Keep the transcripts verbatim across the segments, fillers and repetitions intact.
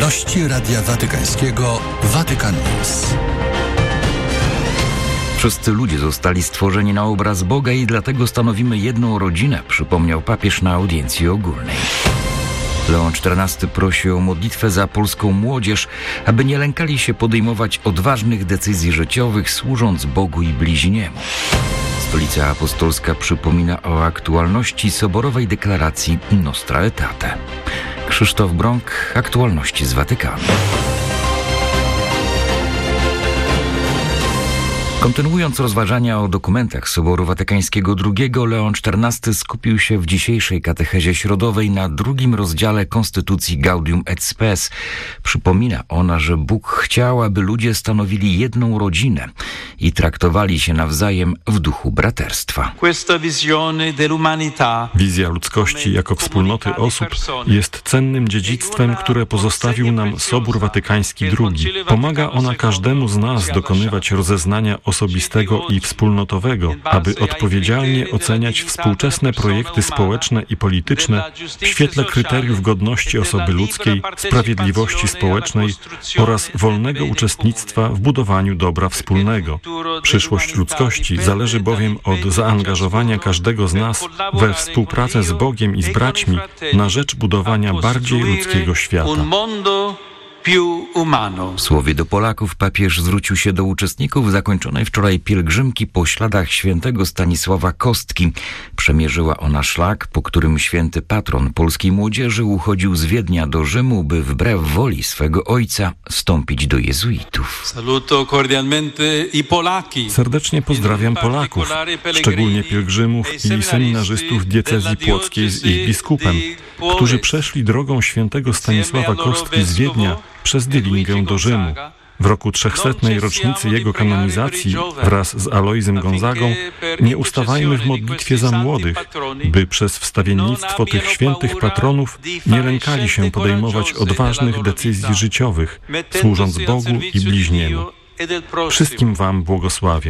Aktualności Radia Watykańskiego Vatican News. Wszyscy ludzie zostali stworzeni na obraz Boga i dlatego stanowimy jedną rodzinę, przypomniał papież na audiencji ogólnej. Leon czternasty prosi o modlitwę za polską młodzież, aby nie lękali się podejmować odważnych decyzji życiowych, służąc Bogu i bliźniemu. Stolica Apostolska przypomina o aktualności soborowej deklaracji Nostra Aetate. Krzysztof Brąk, aktualności z Watykanu. Kontynuując rozważania o dokumentach Soboru Watykańskiego drugiego, Leon czternasty skupił się w dzisiejszej katechezie środowej na drugim rozdziale Konstytucji Gaudium et Spes. Przypomina ona, że Bóg chciał, aby ludzie stanowili jedną rodzinę i traktowali się nawzajem w duchu braterstwa. Wizja ludzkości jako wspólnoty osób jest cennym dziedzictwem, które pozostawił nam Sobór Watykański drugi. Pomaga ona każdemu z nas dokonywać rozeznania osobistego i wspólnotowego, aby odpowiedzialnie oceniać współczesne projekty społeczne i polityczne w świetle kryteriów godności osoby ludzkiej, sprawiedliwości społecznej oraz wolnego uczestnictwa w budowaniu dobra wspólnego. Przyszłość ludzkości zależy bowiem od zaangażowania każdego z nas we współpracę z Bogiem i z braćmi na rzecz budowania bardziej ludzkiego świata. W słowie do Polaków papież zwrócił się do uczestników zakończonej wczoraj pielgrzymki po śladach świętego Stanisława Kostki. Przemierzyła ona szlak, po którym święty patron polskiej młodzieży uchodził z Wiednia do Rzymu, by wbrew woli swego ojca wstąpić do jezuitów. Serdecznie pozdrawiam Polaków, szczególnie pielgrzymów i seminarzystów diecezji płockiej z ich biskupem, którzy przeszli drogą świętego Stanisława Kostki z Wiednia przez Dylingę do Rzymu. W roku trzechsetnej rocznicy jego kanonizacji wraz z Alojzym Gonzagą nie ustawajmy w modlitwie za młodych, by przez wstawiennictwo tych świętych patronów nie lękali się podejmować odważnych decyzji życiowych, służąc Bogu i bliźniemu. Wszystkim wam błogosławię.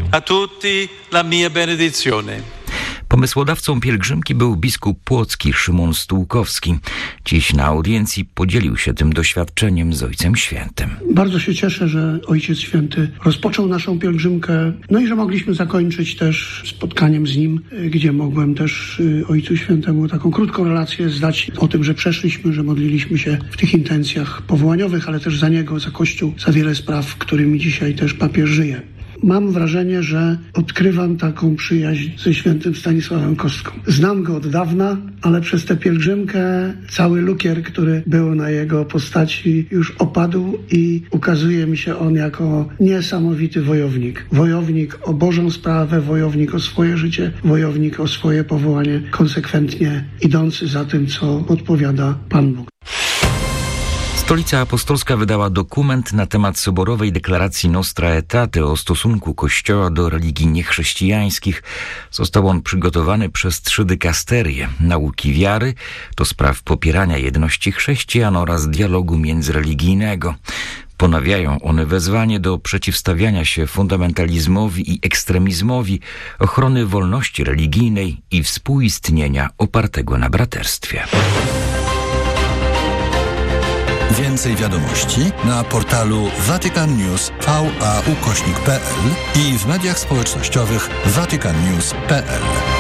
Pomysłodawcą pielgrzymki był biskup płocki Szymon Stułkowski. Dziś na audiencji podzielił się tym doświadczeniem z Ojcem Świętym. Bardzo się cieszę, że Ojciec Święty rozpoczął naszą pielgrzymkę, no i że mogliśmy zakończyć też spotkaniem z nim, gdzie mogłem też Ojcu Świętemu taką krótką relację zdać o tym, że przeszliśmy, że modliliśmy się w tych intencjach powołaniowych, ale też za Niego, za Kościół, za wiele spraw, którymi dzisiaj też papież żyje. Mam wrażenie, że odkrywam taką przyjaźń ze świętym Stanisławem Kostką. Znam go od dawna, ale przez tę pielgrzymkę cały lukier, który był na jego postaci, już opadł i ukazuje mi się on jako niesamowity wojownik. Wojownik o Bożą sprawę, wojownik o swoje życie, wojownik o swoje powołanie, konsekwentnie idący za tym, co odpowiada Pan Bóg. Stolica Apostolska wydała dokument na temat soborowej deklaracji Nostra Aetate o stosunku Kościoła do religii niechrześcijańskich. Został on przygotowany przez trzy dykasterie: nauki wiary, do spraw popierania jedności chrześcijan oraz dialogu międzyreligijnego. Ponawiają one wezwanie do przeciwstawiania się fundamentalizmowi i ekstremizmowi, ochrony wolności religijnej i współistnienia opartego na braterstwie. Więcej wiadomości na portalu Vatican News V A ukośnik kropka p l i w mediach społecznościowych vatican news kropka p l.